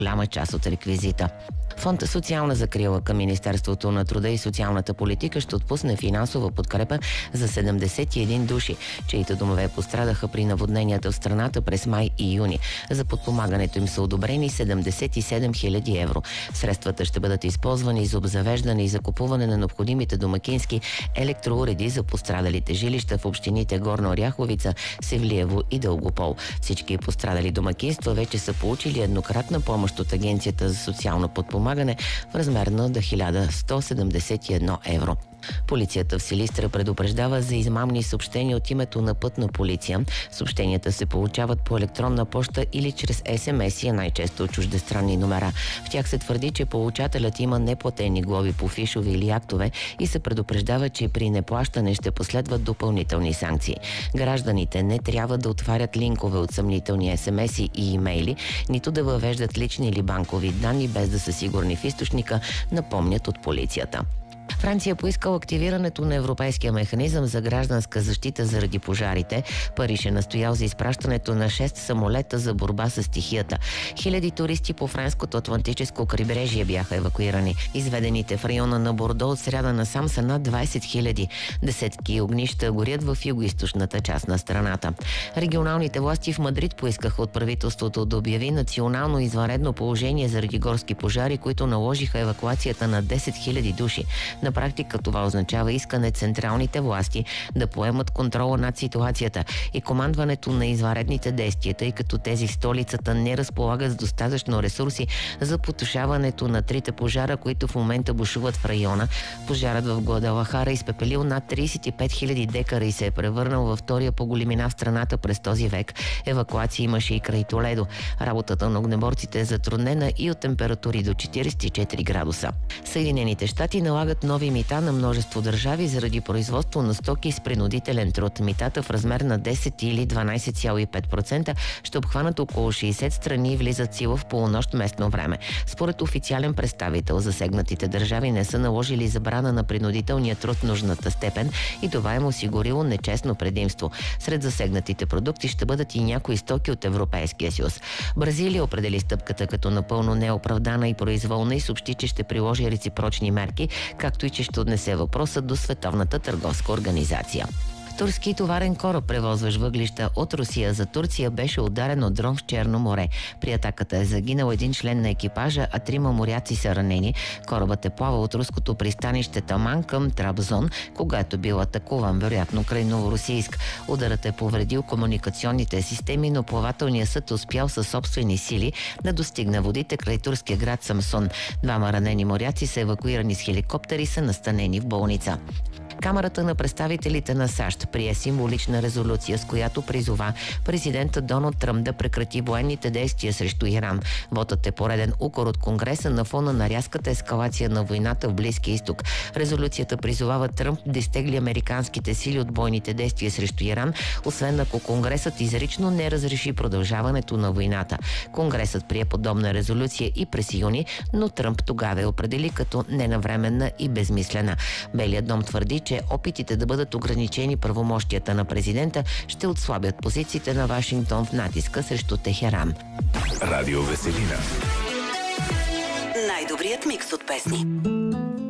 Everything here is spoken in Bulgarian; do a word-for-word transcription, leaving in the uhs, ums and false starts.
голяма част от реквизита. Фонд "Социална закрила" към Министерството на труда и социалната политика ще отпусне финансова подкрепа за седемдесет и един души, чиито домове пострадаха при наводненията в страната през май и юни. За подпомагането им са одобрени седемдесет и седем хиляди евро. Средствата ще бъдат използвани за обзавеждане и закупуване на необходимите домакински електроуреди за пострадалите жилища в общините Горна Оряховица, Севлиево и Дългопол. Всички пострадали домакинства вече са получили еднократна помощ от Агенцията за социално подпомагане в размер на до хиляда сто седемдесет и едно евро. Полицията в Силистра предупреждава за измамни съобщения от името на Пътна полиция. Съобщенията се получават по електронна поща или чрез ес ем ес и най-често от чуждестранни номера. В тях се твърди, че получателят има неплатени глоби по фишове или актове и се предупреждава, че при неплащане ще последват допълнителни санкции. Гражданите не трябва да отварят линкове от съмнителни ес ем ес и имейли, нито да въвеждат лични или банкови данни без да са сигурни в източника, напомнят от полицията. Франция поискала активирането на Европейския механизъм за гражданска защита заради пожарите. Париж е настоял за изпращането на шест самолета за борба с стихията. Хиляди туристи по френското Атлантическо крайбрежие бяха евакуирани. Изведените в района на Бордо от сряда насам са над двайсет хиляди. Десетки огнища горят в югоизточната част на страната. Регионалните власти в Мадрид поискаха от правителството да обяви национално извънредно положение заради горски пожари, които наложиха евакуацията на десет хиляди души. На практика това означава искане централните власти да поемат контрола над ситуацията и командването на извънредните действия, тъй като тези в столицата не разполагат с достатъчно ресурси за потушаването на трите пожара, които в момента бушуват в района. Пожарът в Гвадалахара изпепелил над трийсет и пет хиляди декара и се е превърнал във втория по големина в страната през този век. Евакуация имаше и край Толедо. Работата на огнеборците е затруднена и от температури до четирийсет и четири градуса. Съединените щати налагат нови мита на множество държави заради производство на стоки с принудителен труд. Митата в размер на десет или дванайсет цяло и пет процента ще обхванат около шейсет страни и влизат сила в полунощ местно време. Според официален представител, засегнатите държави не са наложили забрана на принудителния труд в нужната степен и това им осигурило нечестно предимство. Сред засегнатите продукти ще бъдат и някои стоки от Европейския съюз. Бразилия определи стъпката като напълно неоправдана и произволна и съобщи, че ще приложи реципрочни мерки, както и че ще отнесе въпроса до Световната търговска организация. Турски товарен кораб, превозващ въглища от Русия за Турция, беше ударен от дрон в Черно море. При атаката е загинал един член на екипажа, а трима моряци са ранени. Корабът е плавал от руското пристанище Таман към Трабзон, когато бил атакуван, вероятно край Новоросийск. Ударът е повредил комуникационните системи, но плавателният съд успял със собствени сили да достигне водите край турския град Самсон. Двама ранени моряци са евакуирани с хеликоптери и са настанени в болница. Камарата на представителите на САЩ прие символична резолюция, с която призова президента Доналд Тръмп да прекрати военните действия срещу Иран. Вотът е пореден укор от Конгреса на фона на рязката ескалация на войната в Близкия изток. Резолюцията призовава Тръмп да изтегли американските сили от бойните действия срещу Иран, освен ако Конгресът изрично не разреши продължаването на войната. Конгресът прие подобна резолюция и през юни, но Тръмп тогава я определи като ненавременна и безмислена. Белият дом твърди, че опитите да бъдат ограничени правомощията на президента ще отслабят позициите на Вашингтон в натиска срещу Техеран. Радио Веселина. Най-добрият микс от песни.